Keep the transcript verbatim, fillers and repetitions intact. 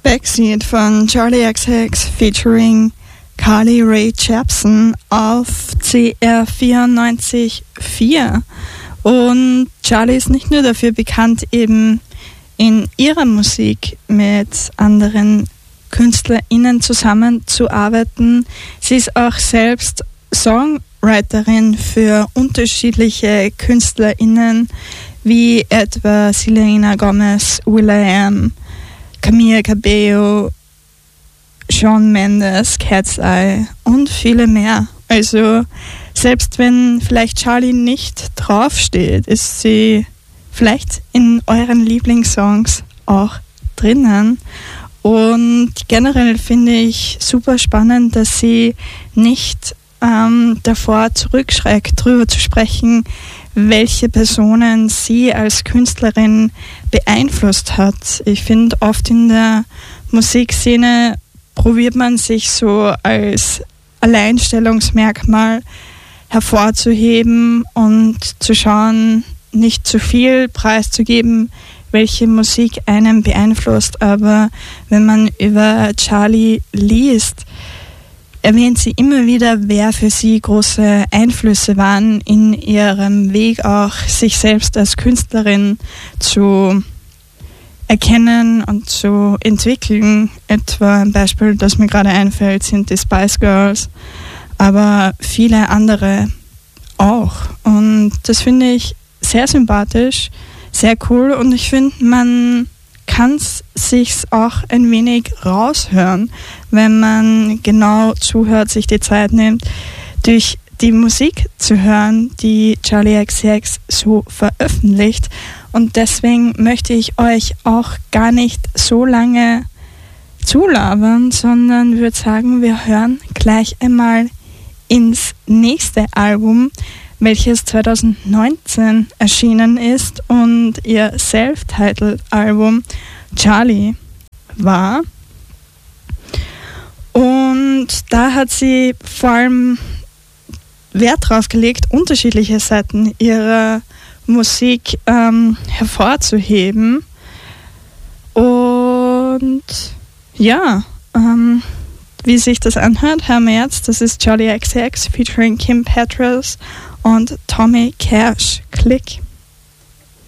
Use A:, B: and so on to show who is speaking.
A: Backseat von Charli X C X featuring Carly Rae Jepsen auf C R vierundneunzig Komma vier. Und Charli ist nicht nur dafür bekannt, eben in ihrer Musik mit anderen KünstlerInnen zusammenzuarbeiten. Sie ist auch selbst Songwriterin für unterschiedliche KünstlerInnen, wie etwa Selena Gomez, will.i.am, Camila Cabello, Shawn Mendes, Cat's Eye und viele mehr. Also selbst wenn vielleicht Charli nicht draufsteht, ist sie vielleicht in euren Lieblingssongs auch drinnen. Und generell finde ich super spannend, dass sie nicht ähm, davor zurückschreckt, darüber zu sprechen, welche Personen sie als Künstlerin beeinflusst hat. Ich finde, oft in der Musikszene probiert man sich so als Alleinstellungsmerkmal hervorzuheben und zu schauen, nicht zu viel preiszugeben, welche Musik einen beeinflusst. Aber wenn man über Charli liest, erwähnt sie immer wieder, wer für sie große Einflüsse waren in ihrem Weg, auch sich selbst als Künstlerin zu erkennen und zu entwickeln. Etwa ein Beispiel, das mir gerade einfällt, sind die Spice Girls, aber viele andere auch. Und das finde ich sehr sympathisch, sehr cool, und ich finde, man kann es sich auch ein wenig raushören, wenn man genau zuhört, sich die Zeit nimmt, durch die Musik zu hören, die Charli X C X so veröffentlicht. Und deswegen möchte ich euch auch gar nicht so lange zulabern, sondern würde sagen, wir hören gleich einmal ins nächste Album, welches zwanzig neunzehn erschienen ist und ihr Self-Titled-Album Charli war. Und da hat sie vor allem Wert drauf gelegt, unterschiedliche Seiten ihrer Musik ähm, hervorzuheben. Und ja, ähm, wie sich das anhört, hören wir jetzt. Das ist Charli X C X featuring Kim Petras und Tommy Cash. Klick.